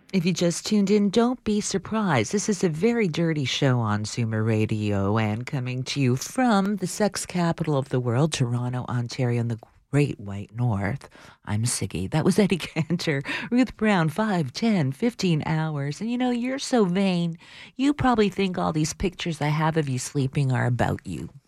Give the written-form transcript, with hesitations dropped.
If you just tuned in, don't be surprised. This is a very dirty show on Zoomer Radio and coming to you from the sex capital of the world, Toronto, Ontario, in the Great White North. I'm Siggy. That was Eddie Cantor, Ruth Brown, 5, 10, 15 hours. And you know, you're so vain. You probably think all these pictures I have of you sleeping are about you.